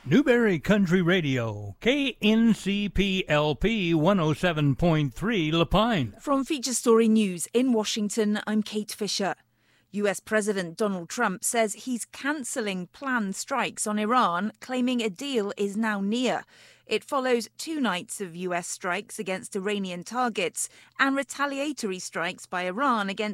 Newberry Country Radio, KNCPLP 107.3 La Pine. From Feature Story News in Washington, I'm Kate Fisher. US President Donald Trump says he's cancelling planned strikes on Iran, claiming a deal is now near. It follows 2 nights of US strikes against Iranian targets and retaliatory strikes by Iran against